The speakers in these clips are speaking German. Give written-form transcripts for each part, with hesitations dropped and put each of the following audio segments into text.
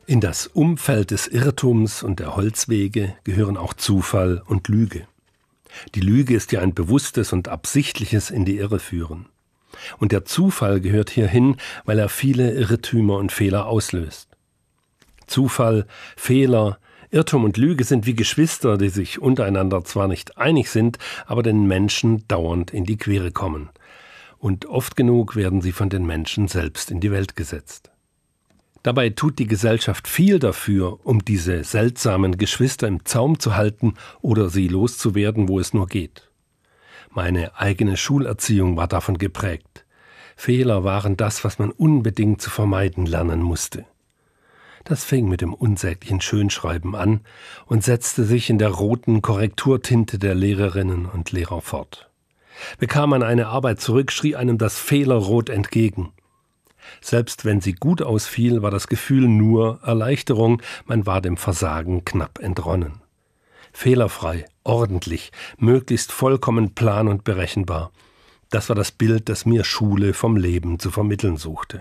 In das Umfeld des Irrtums und der Holzwege gehören auch Zufall und Lüge. Die Lüge ist ja ein bewusstes und absichtliches in die Irre führen. Und der Zufall gehört hierhin, weil er viele Irrtümer und Fehler auslöst. Zufall, Fehler, Irrtum und Lüge sind wie Geschwister, die sich untereinander zwar nicht einig sind, aber den Menschen dauernd in die Quere kommen. Und oft genug werden sie von den Menschen selbst in die Welt gesetzt. Dabei tut die Gesellschaft viel dafür, um diese seltsamen Geschwister im Zaum zu halten oder sie loszuwerden, wo es nur geht. Meine eigene Schulerziehung war davon geprägt. Fehler waren das, was man unbedingt zu vermeiden lernen musste. Das fing mit dem unsäglichen Schönschreiben an und setzte sich in der roten Korrekturtinte der Lehrerinnen und Lehrer fort. Bekam man eine Arbeit zurück, schrie einem das Fehlerrot entgegen. Selbst wenn sie gut ausfiel, war das Gefühl nur Erleichterung, man war dem Versagen knapp entronnen. Fehlerfrei, ordentlich, möglichst vollkommen plan und berechenbar. Das war das Bild, das mir Schule vom Leben zu vermitteln suchte.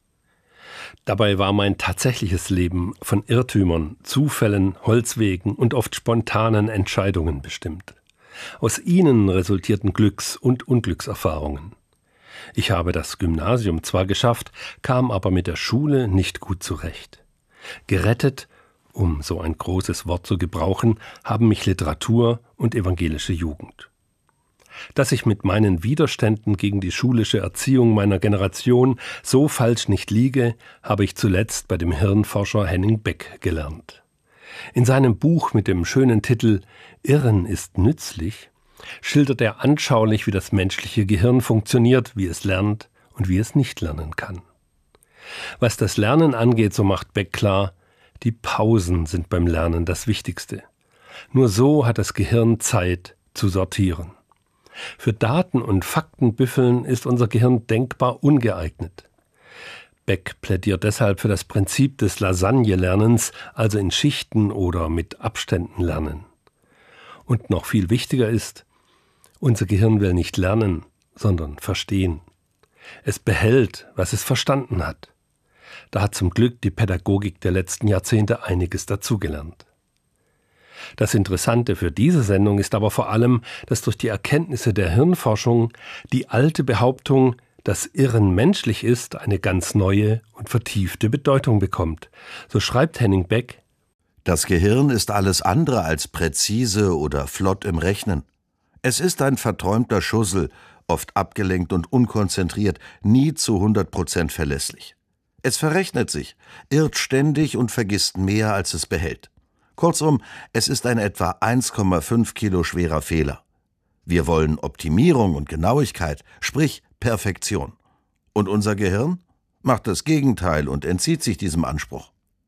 Dabei war mein tatsächliches Leben von Irrtümern, Zufällen, Holzwegen und oft spontanen Entscheidungen bestimmt. Aus ihnen resultierten Glücks- und Unglückserfahrungen. Ich habe das Gymnasium zwar geschafft, kam aber mit der Schule nicht gut zurecht. Gerettet, um so ein großes Wort zu gebrauchen, haben mich Literatur und evangelische Jugend. Dass ich mit meinen Widerständen gegen die schulische Erziehung meiner Generation so falsch nicht liege, habe ich zuletzt bei dem Hirnforscher Henning Beck gelernt. In seinem Buch mit dem schönen Titel »Irren ist nützlich« schildert er anschaulich, wie das menschliche Gehirn funktioniert, wie es lernt und wie es nicht lernen kann. Was das Lernen angeht, so macht Beck klar, die Pausen sind beim Lernen das Wichtigste. Nur so hat das Gehirn Zeit zu sortieren. Für Daten- und Faktenbüffeln ist unser Gehirn denkbar ungeeignet. Beck plädiert deshalb für das Prinzip des Lasagne-Lernens, also in Schichten oder mit Abständen lernen. Und noch viel wichtiger ist, unser Gehirn will nicht lernen, sondern verstehen. Es behält, was es verstanden hat. Da hat zum Glück die Pädagogik der letzten Jahrzehnte einiges dazugelernt. Das Interessante für diese Sendung ist aber vor allem, dass durch die Erkenntnisse der Hirnforschung die alte Behauptung, dass Irren menschlich ist, eine ganz neue und vertiefte Bedeutung bekommt. So schreibt Henning Beck: Das Gehirn ist alles andere als präzise oder flott im Rechnen. Es ist ein verträumter Schussel, oft abgelenkt und unkonzentriert, nie zu 100% verlässlich. Es verrechnet sich, irrt ständig und vergisst mehr, als es behält. Kurzum, es ist ein etwa 1,5 Kilo schwerer Fehler. Wir wollen Optimierung und Genauigkeit, sprich Perfektion. Und unser Gehirn macht das Gegenteil und entzieht sich diesem Anspruch.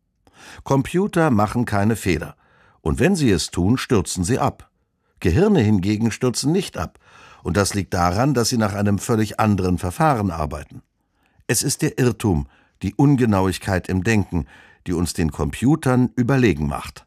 Computer machen keine Fehler. Und wenn sie es tun, stürzen sie ab. Gehirne hingegen stürzen nicht ab. Und das liegt daran, dass sie nach einem völlig anderen Verfahren arbeiten. Es ist der Irrtum, die Ungenauigkeit im Denken, die uns den Computern überlegen macht.